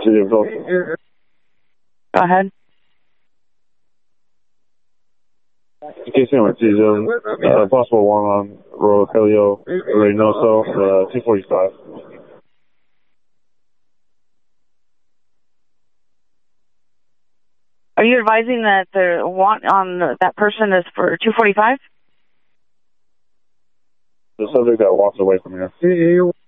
Go ahead. Possible one on Rogelio Reynoso, 245. Are you advising that the want on that person is for 245? The subject that walks away from here.